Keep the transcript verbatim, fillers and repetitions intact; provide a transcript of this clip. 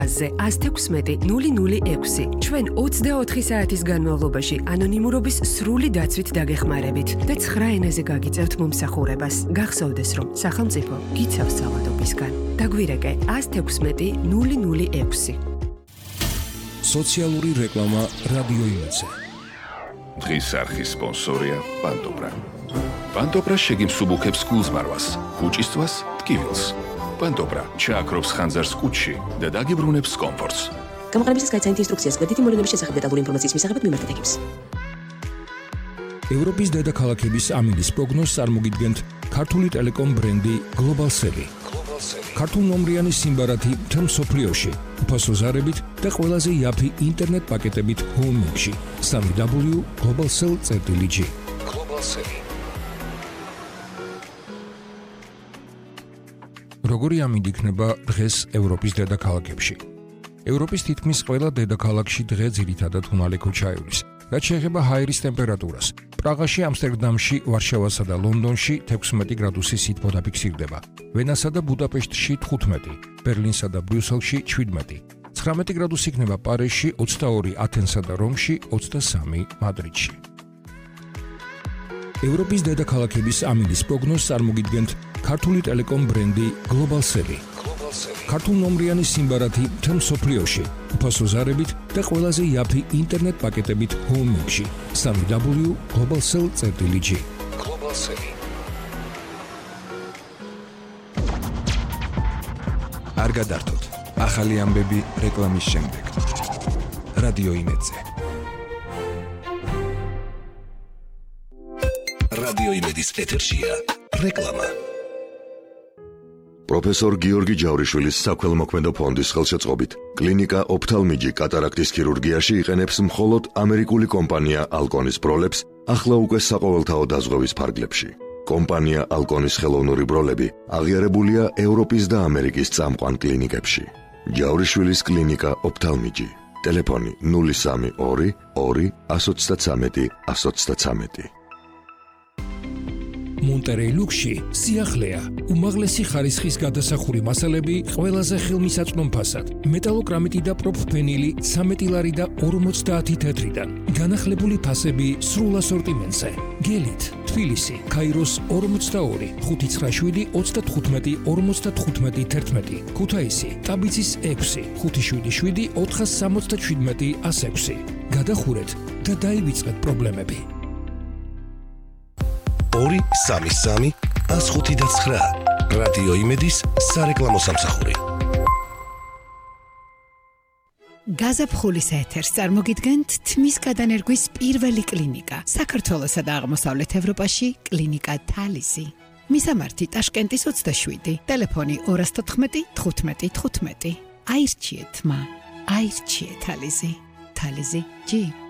ათს ექვსმეტი ნული ნული ექვსი. ჩვენ ოცდაოთხი საათის განმავლობაში ანონიმურობის სრული დაცვით დაგეხმარებით და ცხრა ენაზე გაგიწევთ მომსახურებას. გახსოვდეს, რომ სახელმწიფო გიცავს ძალადობისგან. დაგვირეკე ათს ექვსმეტი ნული ნული ექვსი. სოციალური რეკლამა რადიო იმედზე. დღის არხის სპონსორია პანტოპრა. პანტოპრა შეგიმსუბუქებს გულსმარვას, კუჭისთვას, ტკივილს. პანტოპრა ჩააქრობს ხანძარს კუჭში და დაგიბრუნებს კომფორტს. გამოყენებისას გაიცანით ინსტრუქციას გვერდითი მოვლენების შესახებ დეტალური ინფორმაციის მისაღებად მიმართეთ ექიმს. ევროპის დედაქალაქების ამინდის პროგნოზს წარმოგიდგენთ ქართული ტელეკომ ბრენდი გლობალსელი. ქართულ ნომრიანი სიმბარათი მთელ მსოფლიოში, უფასო ზარებით და ყველაზე იაფი ინტერნეტ პაკეტებით ჰოუმებში. სამი დაბლიუ გლობალსელ წერტილი ჯი. გლობალსელი. როგორი ამინდი იქნება დღეს ევროპის დედაქალაქებში? ევროპის თითქმის ყველა დედაქალაქში დღე ძირითადად უნალე ქუჩაევლის. რაც შეეხება ჰაერის ტემპერატურას, პრაღაში, ამსტერდამში, ვარშავასა და ლონდონში ექვსმეტი გრადუსი სითბო დაფიქსირდება, ვენასა და ბუდაპეშტში თხუთმეტი, ბერლინსა და ბრიუსელში შვიდმეტი, ცხრამეტი გრადუსი იქნება პარიზში, ოცდაორი ათენსა და რომში, ოცდასამი მადრიდში. ევროპის დედაქალაქების ამინდის პროგნოზს წარმოგიდგენთ ქართული ტელეკომ ბრენდი გლობალსელი. ქართულ ნომრიანი სიმბარათი მთელ მსოფლიოში, უფასო ზარებით და ყველაზე იაფი ინტერნეტ პაკეტებით ჰოუმებში. სამი დაბლიუ გლობალსელ წერტილი ჯი. გლობალსელი. არ გადართოთ. ახალი ამბები რეკლამის შემდეგ. რადიო იმედზე. რადიო იმედის ეთერშია რეკლამა. პროფესორ გიორგი ჯავრიშვილის საქველმოქმედო ფონდის ხელშეწყობით კლინიკა ოფთალმიჯი კატარაქტის ქირურგიაში იყენებს მხოლოდ ამერიკული კომპანია ალკონის ბროლებს ახლა უკვე საყოველთაო დაზღვევის ფარგლებში. კომპანია ალკონის ხელოვნური ბროლები აღიარებულია ევროპის და ამერიკის წამყვან კლინიკებში. ჯავრიშვილის კლინიკა ოფთალმიჯი. ტელეფონი ნული სამი ორი ორი ათს ოცდათრამეტი ათს ოცდათრამეტი. მონტერეი ლუქსში სიახლეა, უმაღლესი ხარისხის გადასახური მასალები ყველაზე ხელმისაწვდომ ფასად, მეტალოკრამიტი და პროფფენილი ცამეტი ლარი და ორმოცდაათი თეთრიდან, განახლებული ფასები სრულ ასორტიმენტზე. გელით, თბილისი, ქაიროს ორმოცდაორი, ხუთი ცხრა შვიდი ოცდათხუთმეტი ორმოცდათხუთმეტი თერთმეტი, ქუთაისი, ტაბიცის ექვსი, ხუთი შვიდი შვიდი ოთხას სამოცდაშვიდმეტი ას ექვსი. გადახურეთ და დაივიწყეთ პრობლემები. ორი სამი სამი ას ხუთი და ცხრა. რადიო იმედის სარეკლამო სამსახური. გაზაფხულის ეთერს წარმოგიდგენთ თმის გადანერგვის პირველი კლინიკა საქართველოსა და აღმოსავლეთ ევროპაში კლინიკა თალისი. მისამართი ტაშკენტის ოცდაშვიდი, ტელეფონი ორას თოთხმეტი თხუთმეტი თხუთმეტი. აირჩიეთ მა, აირჩიეთ თალისი. თალისი ჯი.